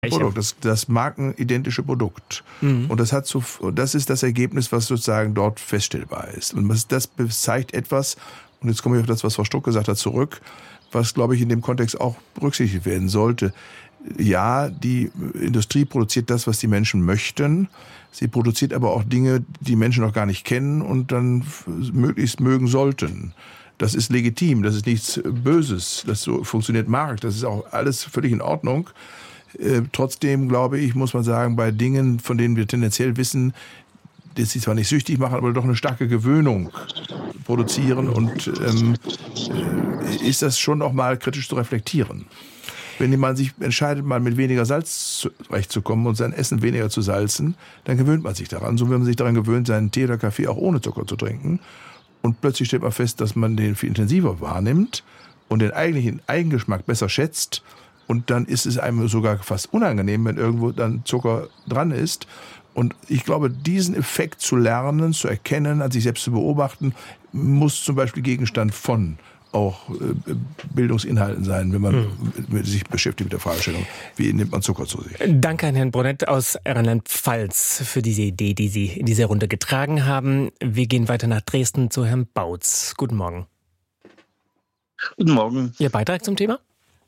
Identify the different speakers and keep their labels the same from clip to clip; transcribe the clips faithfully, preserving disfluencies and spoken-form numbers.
Speaker 1: Produkt, das, das markenidentische Produkt. Mhm. Und das hat so, das ist das Ergebnis, was sozusagen dort feststellbar ist. Und das, das zeigt etwas, und jetzt komme ich auf das, was Frau Struck gesagt hat, zurück, was, glaube ich, in dem Kontext auch berücksichtigt werden sollte. Ja, die Industrie produziert das, was die Menschen möchten. Sie produziert aber auch Dinge, die Menschen noch gar nicht kennen und dann möglichst mögen sollten. Das ist legitim, das ist nichts Böses. Das so funktioniert Markt, das ist auch alles völlig in Ordnung. Äh, trotzdem, glaube ich, muss man sagen, bei Dingen, von denen wir tendenziell wissen, dass sie zwar nicht süchtig machen, aber doch eine starke Gewöhnung produzieren und ähm, äh, ist das schon auch mal kritisch zu reflektieren. Wenn man sich entscheidet, mal mit weniger Salz zurechtzukommen und sein Essen weniger zu salzen, dann gewöhnt man sich daran. So wie man sich daran gewöhnt, seinen Tee oder Kaffee auch ohne Zucker zu trinken. Und plötzlich stellt man fest, dass man den viel intensiver wahrnimmt und den eigentlichen Eigengeschmack besser schätzt. Und dann ist es einem sogar fast unangenehm, wenn irgendwo dann Zucker dran ist. Und ich glaube, diesen Effekt zu lernen, zu erkennen, an sich selbst zu beobachten, muss zum Beispiel Gegenstand von auch äh, Bildungsinhalten sein, wenn man hm. sich beschäftigt mit der Fragestellung, wie nimmt man Zucker zu sich.
Speaker 2: Danke an Herrn Brunett aus Rheinland-Pfalz für diese Idee, die Sie in dieser Runde getragen haben. Wir gehen weiter nach Dresden zu Herrn Bautz. Guten Morgen.
Speaker 3: Guten Morgen.
Speaker 2: Ihr Beitrag zum Thema?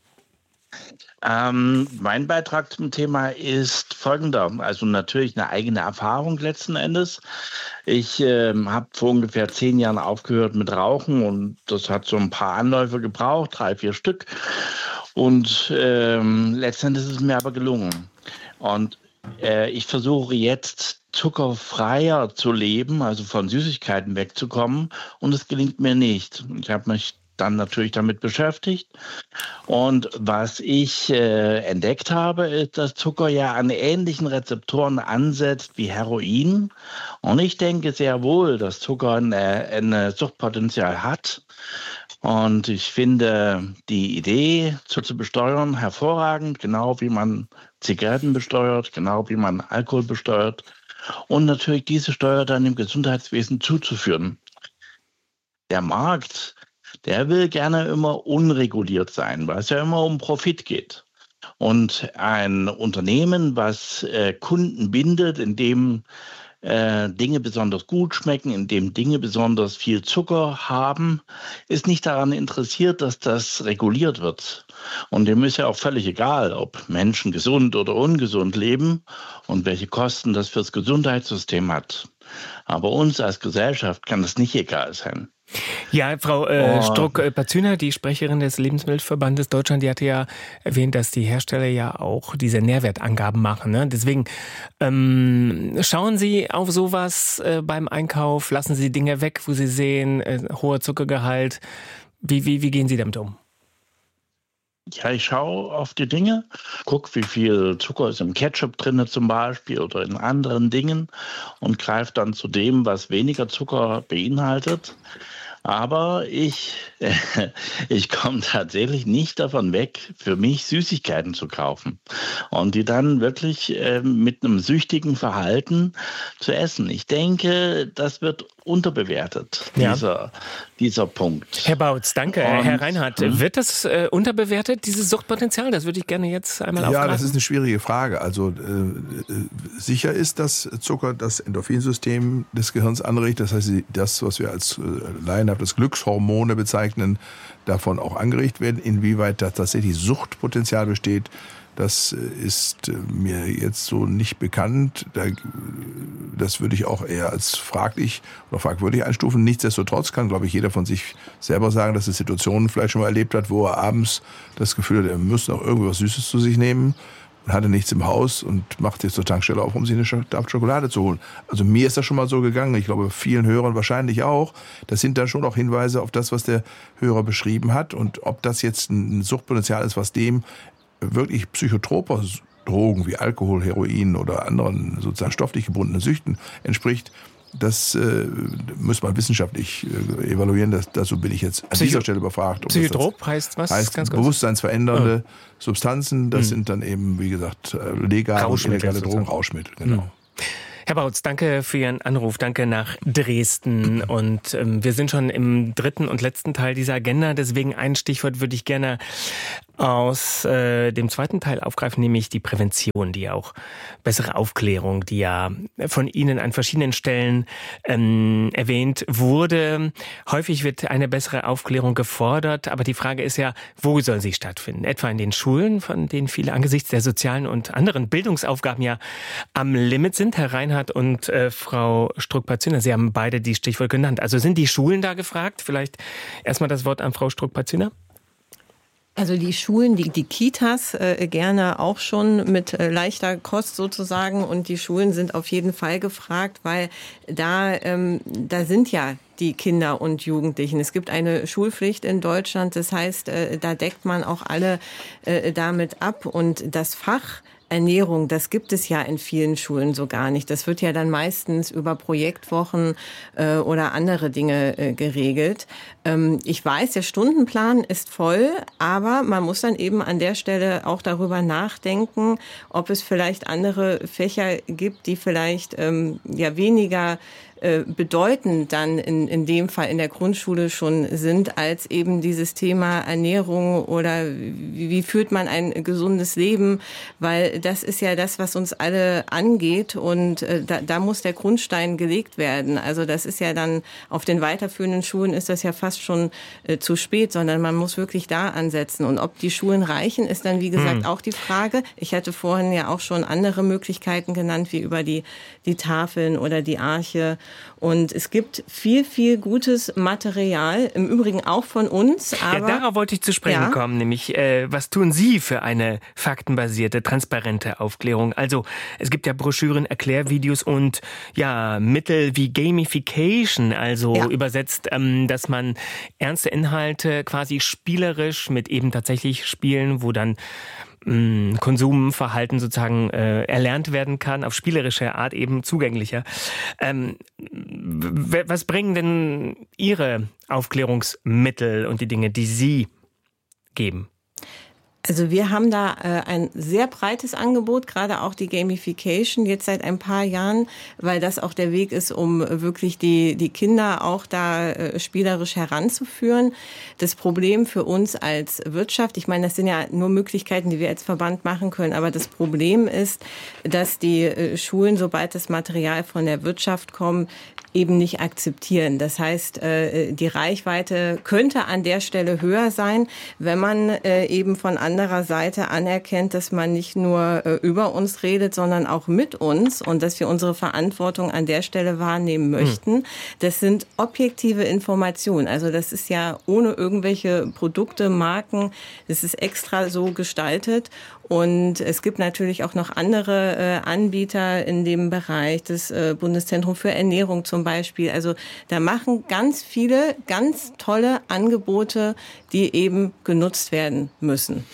Speaker 3: Ähm, mein Beitrag zum Thema ist folgender. Also natürlich eine eigene Erfahrung letzten Endes. Ich ähm, habe vor ungefähr zehn Jahren aufgehört mit Rauchen und das hat so ein paar Anläufe gebraucht, drei, vier Stück. Und ähm, letztendlich ist es mir aber gelungen. Und äh, ich versuche jetzt zuckerfreier zu leben, also von Süßigkeiten wegzukommen. Und es gelingt mir nicht. Ich habe mich dann natürlich damit beschäftigt. Und was ich äh, entdeckt habe, ist, dass Zucker ja an ähnlichen Rezeptoren ansetzt wie Heroin. Und ich denke sehr wohl, dass Zucker ein eine Suchtpotenzial hat. Und ich finde die Idee, Zucker zu besteuern, hervorragend, genau wie man Zigaretten besteuert, genau wie man Alkohol besteuert. Und natürlich diese Steuer dann im Gesundheitswesen zuzuführen. Der Markt, der will gerne immer unreguliert sein, weil es ja immer um Profit geht. Und ein Unternehmen, was äh, Kunden bindet, indem äh, Dinge besonders gut schmecken, indem Dinge besonders viel Zucker haben, ist nicht daran interessiert, dass das reguliert wird. Und dem ist ja auch völlig egal, ob Menschen gesund oder ungesund leben und welche Kosten das fürs Gesundheitssystem hat. Aber uns als Gesellschaft kann das nicht egal sein.
Speaker 2: Ja, Frau äh, oh. Struck-Pazüner, die Sprecherin des Lebensmittelverbandes Deutschland, die hatte ja erwähnt, dass die Hersteller ja auch diese Nährwertangaben machen. Ne? Deswegen ähm, schauen Sie auf sowas äh, beim Einkauf, lassen Sie Dinge weg, wo Sie sehen, äh, hoher Zuckergehalt. Wie, wie, wie gehen Sie damit um?
Speaker 3: Ja, ich schaue auf die Dinge, gucke, wie viel Zucker ist im Ketchup drin zum Beispiel oder in anderen Dingen und greife dann zu dem, was weniger Zucker beinhaltet. Aber ich, äh, ich komme tatsächlich nicht davon weg, für mich Süßigkeiten zu kaufen und die dann wirklich äh, mit einem süchtigen Verhalten zu essen. Ich denke, das wird unterbewertet,
Speaker 2: ja.
Speaker 3: dieser, dieser Punkt.
Speaker 2: Herr Bautz, danke. Und, Herr Reinhardt, hm? wird das äh, unterbewertet, dieses Suchtpotenzial? Das würde ich gerne jetzt einmal aufgreifen.
Speaker 1: Ja, das ist eine schwierige Frage. Also äh, sicher ist, dass Zucker das Endorphinsystem des Gehirns anregt. Das heißt, das, was wir als äh, Laien das Glückshormone bezeichnen, davon auch angeregt werden. Inwieweit da tatsächlich Suchtpotenzial besteht, das ist mir jetzt so nicht bekannt. Das würde ich auch eher als fraglich oder fragwürdig einstufen. Nichtsdestotrotz kann, glaube ich, jeder von sich selber sagen, dass er Situationen vielleicht schon mal erlebt hat, wo er abends das Gefühl hat, er müsste noch irgendwas Süßes zu sich nehmen und hatte nichts im Haus und macht jetzt zur Tankstelle auf, um sich eine Tafel Schokolade zu holen. Also mir ist das schon mal so gegangen. Ich glaube, vielen Hörern wahrscheinlich auch. Das sind dann schon auch Hinweise auf das, was der Hörer beschrieben hat. Und ob das jetzt ein Suchtpotenzial ist, was dem wirklich psychotroper Drogen wie Alkohol, Heroin oder anderen sozusagen stofflich gebundenen Süchten entspricht, das äh, muss man wissenschaftlich äh, evaluieren. Das, dazu bin ich jetzt an Psycho- dieser Stelle befragt.
Speaker 2: Psychotrop das heißt was?
Speaker 1: Heißt
Speaker 2: ganz
Speaker 1: bewusstseinsverändernde
Speaker 2: oh. Substanzen.
Speaker 1: Das
Speaker 2: hm.
Speaker 1: sind dann eben, wie gesagt, legale und illegale Drogen, Rauschmittel. Genau.
Speaker 2: Hm. Herr Bautz, danke für Ihren Anruf, danke nach Dresden. Und ähm, wir sind schon im dritten und letzten Teil dieser Agenda, deswegen ein Stichwort würde ich gerne aus äh, dem zweiten Teil aufgreifen, nämlich die Prävention, die auch bessere Aufklärung, die ja von Ihnen an verschiedenen Stellen ähm, erwähnt wurde. Häufig wird eine bessere Aufklärung gefordert, aber die Frage ist ja, wo soll sie stattfinden? Etwa in den Schulen, von denen viele angesichts der sozialen und anderen Bildungsaufgaben ja am Limit sind. Herr Reinhardt und äh, Frau Struck-Pazüner, Sie haben beide die Stichwort genannt. Also sind die Schulen da gefragt? Vielleicht erstmal das Wort an Frau Struck-Pazüner.
Speaker 4: Also die Schulen, die, die Kitas äh, gerne auch schon mit äh, leichter Kost sozusagen, und die Schulen sind auf jeden Fall gefragt, weil da, ähm, da sind ja die Kinder und Jugendlichen. Es gibt eine Schulpflicht in Deutschland, das heißt, äh, da deckt man auch alle äh, damit ab, und das Fach Ernährung, das gibt es ja in vielen Schulen so gar nicht. Das wird ja dann meistens über Projektwochen äh, oder andere Dinge äh, geregelt. Ähm, ich weiß, der Stundenplan ist voll, aber man muss dann eben an der Stelle auch darüber nachdenken, ob es vielleicht andere Fächer gibt, die vielleicht ähm, ja weniger bedeutend dann in, in dem Fall in der Grundschule schon sind, als eben dieses Thema Ernährung oder wie, wie führt man ein gesundes Leben, weil das ist ja das, was uns alle angeht, und äh, da, da muss der Grundstein gelegt werden. Also das ist ja dann, auf den weiterführenden Schulen ist das ja fast schon äh, zu spät, sondern man muss wirklich da ansetzen, und ob die Schulen reichen, ist dann wie gesagt hm. auch die Frage. Ich hatte vorhin ja auch schon andere Möglichkeiten genannt, wie über die, die Tafeln oder die Arche. Und es gibt viel, viel gutes Material, im Übrigen auch von uns. Aber
Speaker 2: ja, darauf wollte ich zu sprechen ja. kommen, nämlich äh, was tun Sie für eine faktenbasierte, transparente Aufklärung? Also es gibt ja Broschüren, Erklärvideos und ja Mittel wie Gamification, also ja. übersetzt, ähm, dass man ernste Inhalte quasi spielerisch mit eben tatsächlich Spielen, wo dann Konsumverhalten sozusagen äh, erlernt werden kann, auf spielerische Art eben zugänglicher. Ähm, w- was bringen denn Ihre Aufklärungsmittel und die Dinge, die Sie geben?
Speaker 4: Also wir haben da äh, ein sehr breites Angebot, gerade auch die Gamification jetzt seit ein paar Jahren, weil das auch der Weg ist, um wirklich die die Kinder auch da äh, spielerisch heranzuführen. Das Problem für uns als Wirtschaft, ich meine, das sind ja nur Möglichkeiten, die wir als Verband machen können, aber das Problem ist, dass die äh, Schulen, sobald das Material von der Wirtschaft kommt, eben nicht akzeptieren. Das heißt, die Reichweite könnte an der Stelle höher sein, wenn man eben von anderer Seite anerkennt, dass man nicht nur über uns redet, sondern auch mit uns, und dass wir unsere Verantwortung an der Stelle wahrnehmen möchten. Das sind objektive Informationen. Also das ist ja ohne irgendwelche Produkte, Marken, das ist extra so gestaltet. Und es gibt natürlich auch noch andere äh, Anbieter in dem Bereich, das äh, Bundeszentrum für Ernährung zum Beispiel. Also da machen ganz viele ganz tolle Angebote, die eben genutzt werden müssen.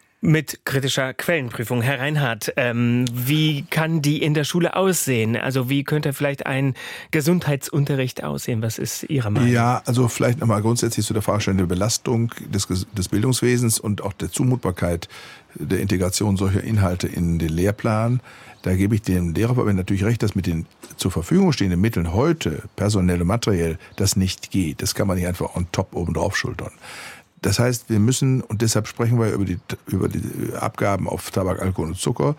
Speaker 2: Mit kritischer Quellenprüfung. Herr Reinhardt, ähm, wie kann die in der Schule aussehen? Also wie könnte vielleicht ein Gesundheitsunterricht aussehen? Was ist Ihre Meinung?
Speaker 1: Ja, also vielleicht nochmal grundsätzlich zu der Fragestellung der Belastung des, des Bildungswesens und auch der Zumutbarkeit der Integration solcher Inhalte in den Lehrplan. Da gebe ich dem Lehrerverband natürlich recht, dass mit den zur Verfügung stehenden Mitteln heute, personell und materiell, das nicht geht. Das kann man nicht einfach on top oben drauf schultern. Das heißt, wir müssen, und deshalb sprechen wir über die, über die Abgaben auf Tabak, Alkohol und Zucker,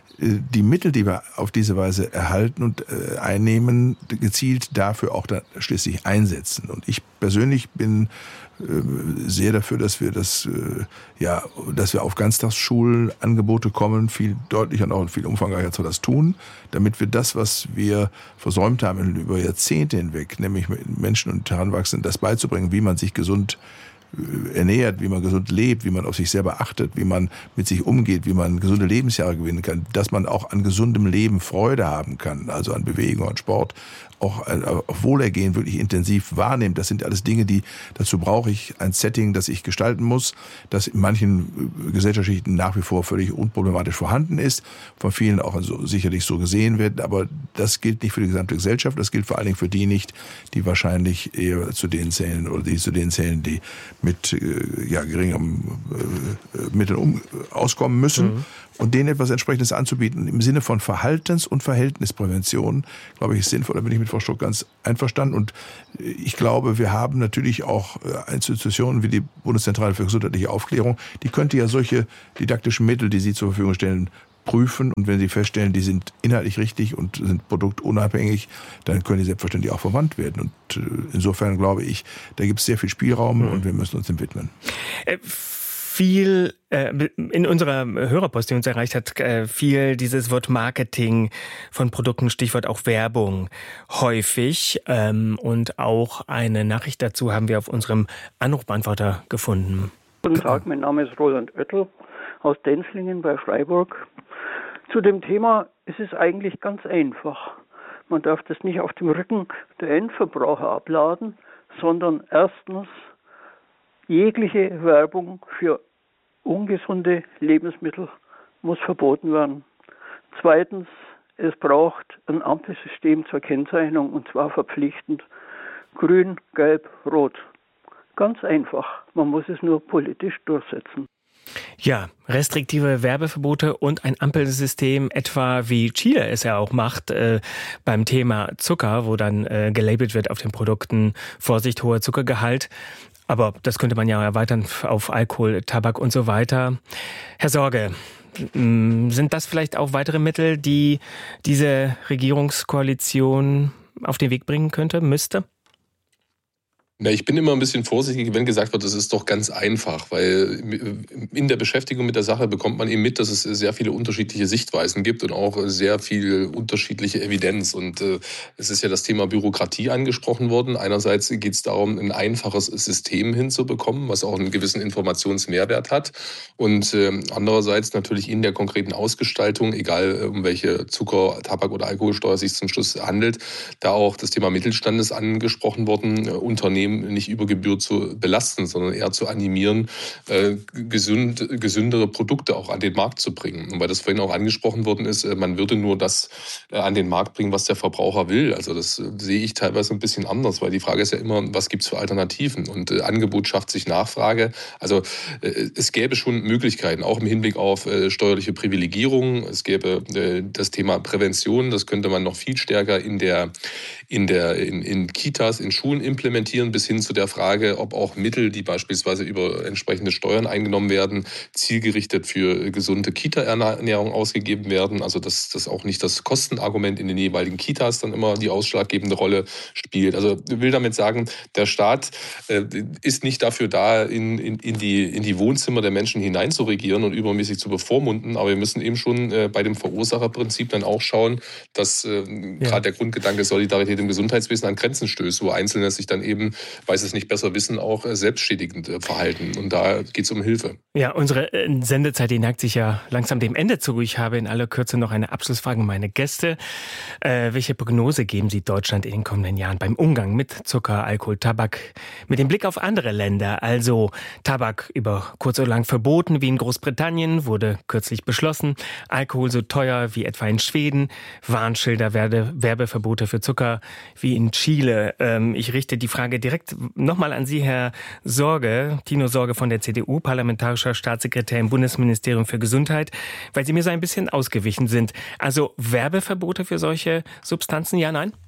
Speaker 1: die Mittel, die wir auf diese Weise erhalten und äh, einnehmen, gezielt dafür auch dann schließlich einsetzen. Und ich persönlich bin äh, sehr dafür, dass wir das, äh, ja, dass wir auf Ganztagsschulenangebote kommen, viel deutlicher und auch viel umfangreicher zu das tun, damit wir das, was wir versäumt haben über Jahrzehnte hinweg, nämlich Menschen und Heranwachsenden, das beizubringen, wie man sich gesund ernährt, wie man gesund lebt, wie man auf sich selber achtet, wie man mit sich umgeht, wie man gesunde Lebensjahre gewinnen kann, dass man auch an gesundem Leben Freude haben kann, also an Bewegung, an Sport, auch auf Wohlergehen wirklich intensiv wahrnimmt. Das sind alles Dinge, die, dazu brauche ich ein Setting, das ich gestalten muss, das in manchen Gesellschaftsschichten nach wie vor völlig unproblematisch vorhanden ist, von vielen auch also sicherlich so gesehen wird, aber das gilt nicht für die gesamte Gesellschaft, das gilt vor allen Dingen für die nicht, die wahrscheinlich eher zu denen zählen oder die zu denen zählen, die mit äh, ja, geringeren äh, Mitteln um, auskommen müssen. Mhm. Und denen etwas Entsprechendes anzubieten im Sinne von Verhaltens- und Verhältnisprävention, glaube ich, ist sinnvoll. Da bin ich mit Frau Struck ganz einverstanden. Und ich glaube, wir haben natürlich auch Institutionen wie die Bundeszentrale für gesundheitliche Aufklärung, die könnte ja solche didaktischen Mittel, die Sie zur Verfügung stellen, prüfen. Und wenn Sie feststellen, die sind inhaltlich richtig und sind produktunabhängig, dann können die selbstverständlich auch verwandt werden. Und insofern glaube ich, da gibt es sehr viel Spielraum mhm. und wir müssen uns dem widmen.
Speaker 2: Äh, Viel äh, in unserer Hörerpost, die uns erreicht hat, äh, viel dieses Wort Marketing von Produkten, Stichwort auch Werbung, häufig. Ähm, und auch eine Nachricht dazu haben wir auf unserem Anrufbeantworter gefunden.
Speaker 5: Guten Tag, mein Name ist Roland Oettel aus Denzlingen bei Freiburg. Zu dem Thema ist es eigentlich ganz einfach. Man darf das nicht auf dem Rücken der Endverbraucher abladen, sondern erstens jegliche Werbung für ungesunde Lebensmittel muss verboten werden. Zweitens, es braucht ein Ampelsystem zur Kennzeichnung und zwar verpflichtend. Grün, Gelb, Rot. Ganz einfach. Man muss es nur politisch durchsetzen.
Speaker 2: Ja, restriktive Werbeverbote und ein Ampelsystem, etwa wie Chile es ja auch macht äh, beim Thema Zucker, wo dann äh, gelabelt wird auf den Produkten, Vorsicht, hoher Zuckergehalt. Aber das könnte man ja erweitern auf Alkohol, Tabak und so weiter. Herr Sorge, sind das vielleicht auch weitere Mittel, die diese Regierungskoalition auf den Weg bringen könnte, müsste?
Speaker 6: Na, ich bin immer ein bisschen vorsichtig, wenn gesagt wird, das ist doch ganz einfach, weil in der Beschäftigung mit der Sache bekommt man eben mit, dass es sehr viele unterschiedliche Sichtweisen gibt und auch sehr viel unterschiedliche Evidenz. Und äh, es ist ja das Thema Bürokratie angesprochen worden. Einerseits geht es darum, ein einfaches System hinzubekommen, was auch einen gewissen Informationsmehrwert hat. Und äh, andererseits natürlich in der konkreten Ausgestaltung, egal um welche Zucker-, Tabak- oder Alkoholsteuer es sich zum Schluss handelt, da auch das Thema Mittelstand ist angesprochen worden, Unternehmen nicht über Gebühr zu belasten, sondern eher zu animieren, äh, gesund, gesündere Produkte auch an den Markt zu bringen. Und weil das vorhin auch angesprochen worden ist, äh, man würde nur das äh, an den Markt bringen, was der Verbraucher will. Also das äh, sehe ich teilweise ein bisschen anders, weil die Frage ist ja immer, was gibt es für Alternativen? Und äh, Angebot schafft sich Nachfrage. Also äh, es gäbe schon Möglichkeiten, auch im Hinblick auf äh, steuerliche Privilegierung. Es gäbe äh, das Thema Prävention, das könnte man noch viel stärker in der, in der, in, in Kitas, in Schulen implementieren, bis hin zu der Frage, ob auch Mittel, die beispielsweise über entsprechende Steuern eingenommen werden, zielgerichtet für gesunde Kita-Ernährung ausgegeben werden. Also dass das auch nicht das Kostenargument in den jeweiligen Kitas dann immer die ausschlaggebende Rolle spielt. Also ich will damit sagen, der Staat äh, ist nicht dafür da, in, in, in, die, in die Wohnzimmer der Menschen hinein zu regieren und übermäßig zu bevormunden. Aber wir müssen eben schon äh, bei dem Verursacherprinzip dann auch schauen, dass äh, ja. gerade der Grundgedanke Solidarität im Gesundheitswesen an Grenzen stößt, wo Einzelne sich dann eben, weil sie es nicht besser wissen, auch selbstschädigend verhalten. Und da geht es um Hilfe.
Speaker 2: Ja, unsere Sendezeit, die neigt sich ja langsam dem Ende zu. Ich habe in aller Kürze noch eine Abschlussfrage an meine Gäste. Äh, welche Prognose geben Sie Deutschland in den kommenden Jahren beim Umgang mit Zucker, Alkohol, Tabak? Mit dem Blick auf andere Länder, also Tabak über kurz oder lang verboten, wie in Großbritannien, wurde kürzlich beschlossen. Alkohol so teuer wie etwa in Schweden. Warnschilder, Werbe, Werbeverbote für Zucker wie in Chile. Ähm, ich richte die Frage direkt nochmal an Sie, Herr Sorge, Tino Sorge von der C D U, parlamentarischer Staatssekretär im Bundesministerium für Gesundheit, weil Sie mir so ein bisschen ausgewichen sind. Also Werbeverbote für solche Substanzen, ja, nein?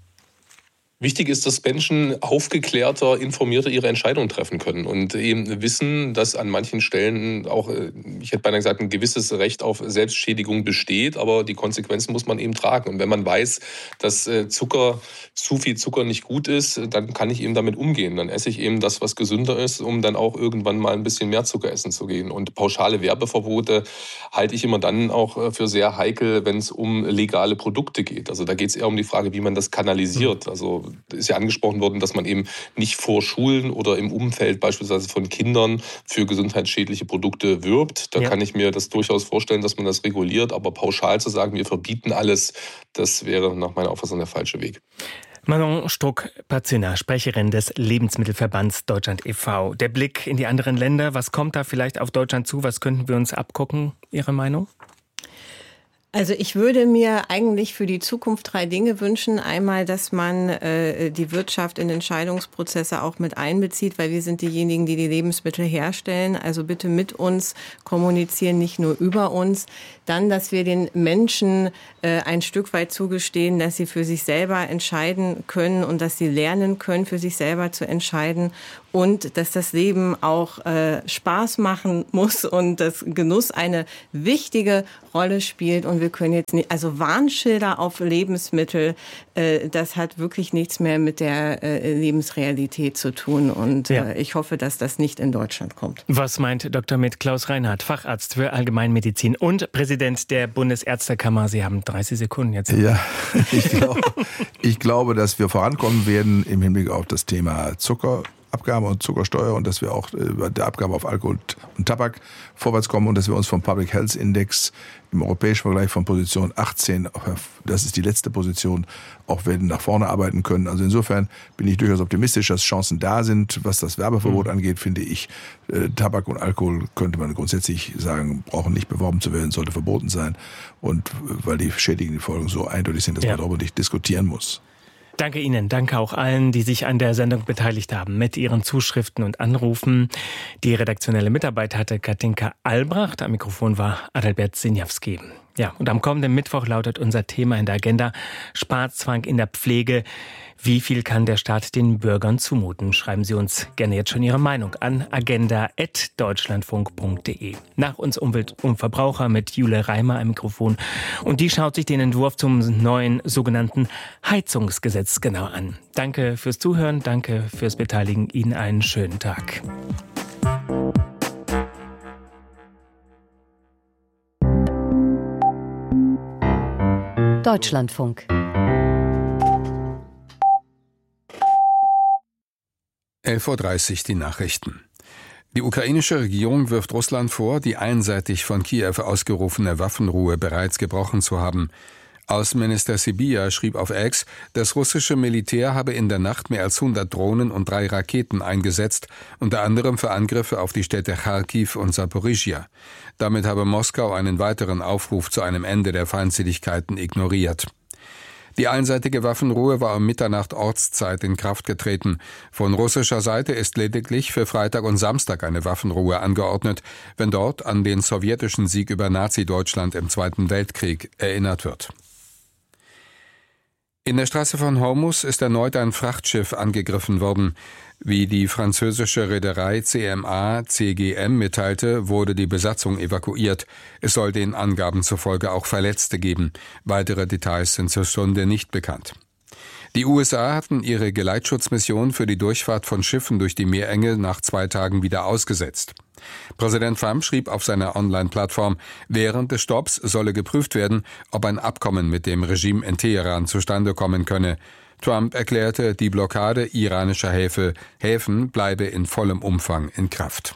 Speaker 6: Wichtig ist, dass Menschen aufgeklärter, informierter ihre Entscheidungen treffen können und eben wissen, dass an manchen Stellen auch, ich hätte beinahe gesagt, ein gewisses Recht auf Selbstschädigung besteht, aber die Konsequenzen muss man eben tragen. Und wenn man weiß, dass Zucker, zu viel Zucker nicht gut ist, dann kann ich eben damit umgehen. Dann esse ich eben das, was gesünder ist, um dann auch irgendwann mal ein bisschen mehr Zucker essen zu gehen. Und pauschale Werbeverbote halte ich immer dann auch für sehr heikel, wenn es um legale Produkte geht. Also da geht es eher um die Frage, wie man das kanalisiert. Also ist ja angesprochen worden, dass man eben nicht vor Schulen oder im Umfeld beispielsweise von Kindern für gesundheitsschädliche Produkte wirbt. Da ja. kann ich mir das durchaus vorstellen, dass man das reguliert. Aber pauschal zu sagen, wir verbieten alles, das wäre nach meiner Auffassung der falsche Weg.
Speaker 2: Manon Struck-Pazina, Sprecherin des Lebensmittelverbands Deutschland e V Der Blick in die anderen Länder, was kommt da vielleicht auf Deutschland zu? Was könnten wir uns abgucken? Ihre Meinung?
Speaker 4: Also ich würde mir eigentlich für die Zukunft drei Dinge wünschen. Einmal, dass man äh, die Wirtschaft in Entscheidungsprozesse auch mit einbezieht, weil wir sind diejenigen, die die Lebensmittel herstellen. Also bitte mit uns kommunizieren, nicht nur über uns. Dann, dass wir den Menschen äh, ein Stück weit zugestehen, dass sie für sich selber entscheiden können und dass sie lernen können, für sich selber zu entscheiden. Und dass das Leben auch äh, Spaß machen muss und dass Genuss eine wichtige Rolle spielt. Und wir können jetzt nicht, also Warnschilder auf Lebensmittel, äh, das hat wirklich nichts mehr mit der äh, Lebensrealität zu tun. Und ja. äh, ich hoffe, dass das nicht in Deutschland kommt.
Speaker 2: Was meint Doktor Med Klaus Reinhardt, Facharzt für Allgemeinmedizin und Präsident der Bundesärztekammer? Sie haben dreißig Sekunden jetzt.
Speaker 1: Ja, ich glaube, ich glaube, dass wir vorankommen werden im Hinblick auf das Thema Zucker. Abgabe und Zuckersteuer und dass wir auch bei der Abgabe auf Alkohol und Tabak vorwärts kommen und dass wir uns vom Public Health Index im europäischen Vergleich von Position achtzehn, das ist die letzte Position, auch werden nach vorne arbeiten können. Also insofern bin ich durchaus optimistisch, dass Chancen da sind. Was das Werbeverbot mhm. angeht, finde ich, äh, Tabak und Alkohol könnte man grundsätzlich sagen, brauchen nicht beworben zu werden, sollte verboten sein. Und weil die schädigenden Folgen so eindeutig sind, dass ja. man darüber nicht diskutieren muss.
Speaker 2: Danke Ihnen, danke auch allen, die sich an der Sendung beteiligt haben mit ihren Zuschriften und Anrufen. Die redaktionelle Mitarbeit hatte Katinka Albrecht, am Mikrofon war Adalbert Sinjawski. Ja, und am kommenden Mittwoch lautet unser Thema in der Agenda Sparzwang in der Pflege. Wie viel kann der Staat den Bürgern zumuten? Schreiben Sie uns gerne jetzt schon Ihre Meinung an agenda at deutschlandfunk punkt de. Nach uns Umwelt und Verbraucher mit Jule Reimer am Mikrofon. Und die schaut sich den Entwurf zum neuen sogenannten Heizungsgesetz genau an. Danke fürs Zuhören, danke fürs Beteiligen. Ihnen einen schönen Tag.
Speaker 7: Deutschlandfunk.
Speaker 8: elf Uhr dreißig die Nachrichten. Die ukrainische Regierung wirft Russland vor, die einseitig von Kiew ausgerufene Waffenruhe bereits gebrochen zu haben. Außenminister Sybiha schrieb auf X, das russische Militär habe in der Nacht mehr als hundert Drohnen und drei Raketen eingesetzt, unter anderem für Angriffe auf die Städte Charkiw und Saporischschja. Damit habe Moskau einen weiteren Aufruf zu einem Ende der Feindseligkeiten ignoriert. Die einseitige Waffenruhe war um Mitternacht Ortszeit in Kraft getreten. Von russischer Seite ist lediglich für Freitag und Samstag eine Waffenruhe angeordnet, wenn dort an den sowjetischen Sieg über Nazi-Deutschland im Zweiten Weltkrieg erinnert wird. In der Straße von Hormuz ist erneut ein Frachtschiff angegriffen worden. Wie die französische Reederei C M A C G M mitteilte, wurde die Besatzung evakuiert. Es soll den Angaben zufolge auch Verletzte geben. Weitere Details sind zur Stunde nicht bekannt. Die U S A hatten ihre Geleitschutzmission für die Durchfahrt von Schiffen durch die Meerenge nach zwei Tagen wieder ausgesetzt. Präsident Trump schrieb auf seiner Online-Plattform, während des Stopps solle geprüft werden, ob ein Abkommen mit dem Regime in Teheran zustande kommen könne. Trump erklärte, die Blockade iranischer Häfe, Häfen bleibe in vollem Umfang in Kraft.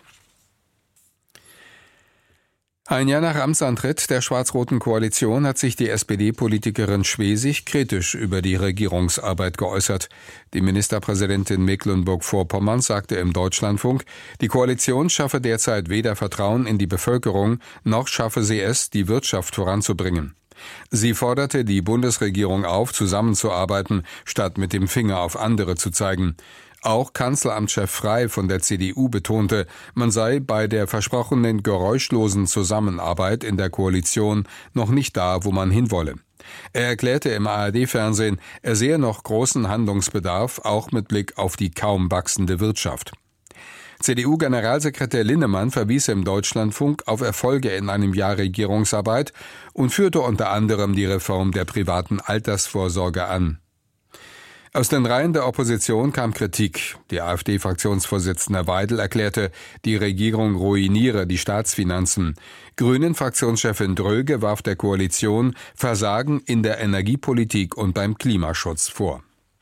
Speaker 8: Ein Jahr nach Amtsantritt der schwarz-roten Koalition hat sich die S P D-Politikerin Schwesig kritisch über die Regierungsarbeit geäußert. Die Ministerpräsidentin Mecklenburg-Vorpommern sagte im Deutschlandfunk, die Koalition schaffe derzeit weder Vertrauen in die Bevölkerung, noch schaffe sie es, die Wirtschaft voranzubringen. Sie forderte die Bundesregierung auf, zusammenzuarbeiten, statt mit dem Finger auf andere zu zeigen. Auch Kanzleramtschef Frey von der C D U betonte, man sei bei der versprochenen geräuschlosen Zusammenarbeit in der Koalition noch nicht da, wo man hinwolle. Er erklärte im A R D-Fernsehen, er sehe noch großen Handlungsbedarf, auch mit Blick auf die kaum wachsende Wirtschaft. C D U-Generalsekretär Linnemann verwies im Deutschlandfunk auf Erfolge in einem Jahr Regierungsarbeit und führte unter anderem die Reform der privaten Altersvorsorge an. Aus den Reihen der Opposition kam Kritik. Die AfD-Fraktionsvorsitzende Weidel erklärte, die Regierung ruiniere die Staatsfinanzen. Grünen-Fraktionschefin Dröge warf der Koalition Versagen in der Energiepolitik und beim Klimaschutz vor.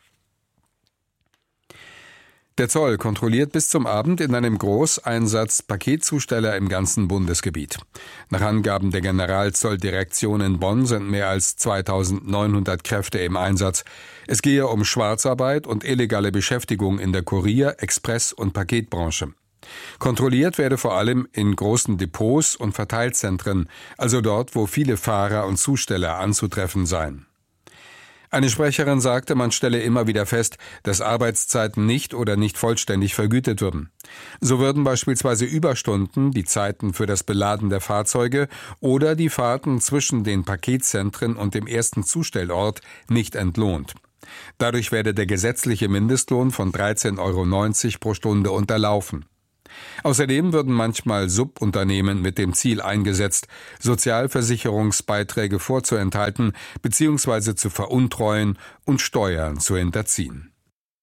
Speaker 8: Der Zoll kontrolliert bis zum Abend in einem Großeinsatz Paketzusteller im ganzen Bundesgebiet. Nach Angaben der Generalzolldirektion in Bonn sind mehr als zweitausendneunhundert Kräfte im Einsatz. Es gehe um Schwarzarbeit und illegale Beschäftigung in der Kurier-, Express- und Paketbranche. Kontrolliert werde vor allem in großen Depots und Verteilzentren, also dort, wo viele Fahrer und Zusteller anzutreffen seien. Eine Sprecherin sagte, man stelle immer wieder fest, dass Arbeitszeiten nicht oder nicht vollständig vergütet würden. So würden beispielsweise Überstunden, die Zeiten für das Beladen der Fahrzeuge oder die Fahrten zwischen den Paketzentren und dem ersten Zustellort nicht entlohnt. Dadurch werde der gesetzliche Mindestlohn von dreizehn Euro neunzig pro Stunde unterlaufen. Außerdem würden manchmal Subunternehmen mit dem Ziel eingesetzt, Sozialversicherungsbeiträge vorzuenthalten bzw. zu veruntreuen und Steuern zu hinterziehen.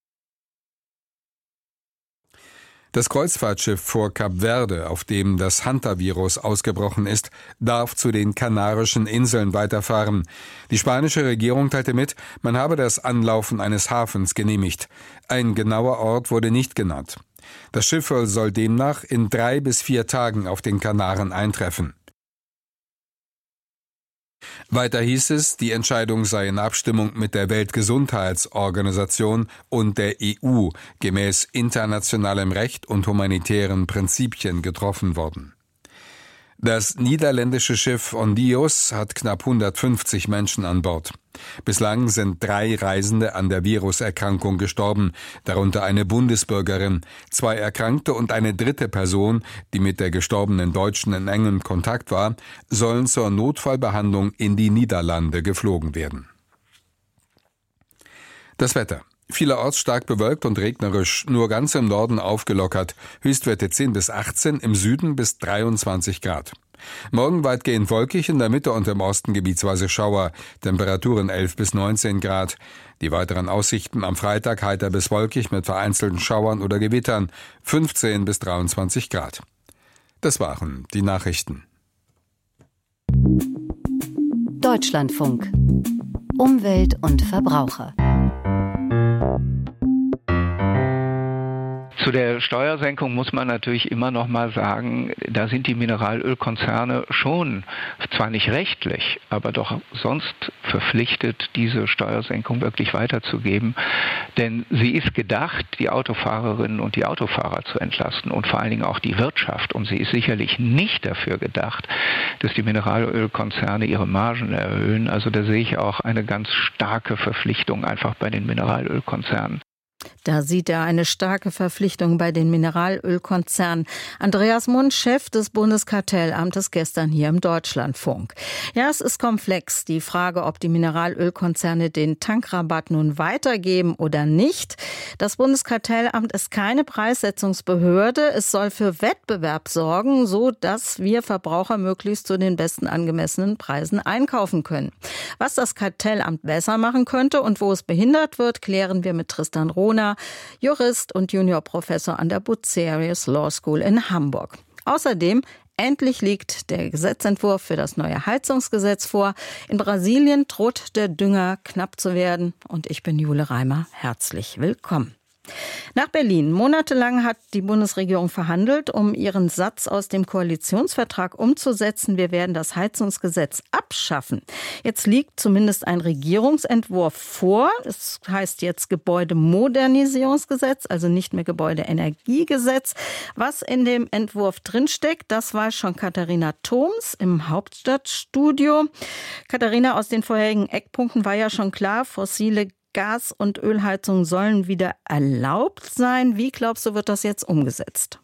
Speaker 8: Das Kreuzfahrtschiff vor Kap Verde, auf dem das Hantavirus ausgebrochen ist, darf zu den Kanarischen Inseln weiterfahren. Die spanische Regierung teilte mit, man habe das Anlaufen eines Hafens genehmigt. Ein genauer Ort wurde nicht genannt. Das Schiff soll demnach in drei bis vier Tagen auf den Kanaren eintreffen. Weiter hieß es, die Entscheidung sei in Abstimmung mit der Weltgesundheitsorganisation und der E U gemäß internationalem Recht und humanitären Prinzipien getroffen worden. Das niederländische Schiff Ondios hat knapp hundertfünfzig Menschen an Bord. Bislang sind drei Reisende an der Viruserkrankung gestorben, darunter eine Bundesbürgerin, zwei Erkrankte und eine dritte Person, die mit der gestorbenen Deutschen in engem Kontakt war, sollen zur Notfallbehandlung in die Niederlande geflogen werden. Das Wetter. Vielerorts stark bewölkt und regnerisch, nur ganz im Norden aufgelockert. Höchstwerte zehn bis achtzehn, im Süden bis dreiundzwanzig Grad. Morgen weitgehend wolkig, in der Mitte und im Osten gebietsweise Schauer. Temperaturen elf bis neunzehn Grad. Die weiteren Aussichten am Freitag heiter bis wolkig mit vereinzelten Schauern oder Gewittern. fünfzehn bis dreiundzwanzig Grad. Das waren die Nachrichten.
Speaker 7: Deutschlandfunk. Umwelt und Verbraucher.
Speaker 9: Zu der Steuersenkung muss man natürlich immer noch mal sagen, da sind die Mineralölkonzerne schon, zwar nicht rechtlich, aber doch sonst verpflichtet, diese Steuersenkung wirklich weiterzugeben. Denn sie ist gedacht, die Autofahrerinnen und die Autofahrer zu entlasten und vor allen Dingen auch die Wirtschaft. Und sie ist sicherlich nicht dafür gedacht, dass die Mineralölkonzerne ihre Margen erhöhen. Also da sehe ich auch eine ganz starke Verpflichtung einfach bei den Mineralölkonzernen.
Speaker 10: Da sieht er eine starke Verpflichtung bei den Mineralölkonzernen. Andreas Mund, Chef des Bundeskartellamtes, gestern hier im Deutschlandfunk. Ja, es ist komplex, die Frage, ob die Mineralölkonzerne den Tankrabatt nun weitergeben oder nicht. Das Bundeskartellamt ist keine Preissetzungsbehörde. Es soll für Wettbewerb sorgen, so dass wir Verbraucher möglichst zu den besten angemessenen Preisen einkaufen können. Was das Kartellamt besser machen könnte und wo es behindert wird, klären wir mit Tristan Rohner, Jurist und Juniorprofessor an der Bucerius Law School in Hamburg. Außerdem, endlich liegt der Gesetzentwurf für das neue Heizungsgesetz vor. In Brasilien droht der Dünger knapp zu werden. Und ich bin Jule Reimer. Herzlich willkommen. Nach Berlin. Monatelang hat die Bundesregierung verhandelt, um ihren Satz aus dem Koalitionsvertrag umzusetzen. Wir werden das Heizungsgesetz abschaffen. Jetzt liegt zumindest ein Regierungsentwurf vor. Es heißt jetzt Gebäudemodernisierungsgesetz, also nicht mehr Gebäudeenergiegesetz. Was in dem Entwurf drinsteckt, das weiß schon Katharina Thoms im Hauptstadtstudio. Katharina, aus den vorherigen Eckpunkten war ja schon klar, fossile Gas- und Ölheizungen sollen wieder erlaubt sein. Wie glaubst du, wird das jetzt umgesetzt?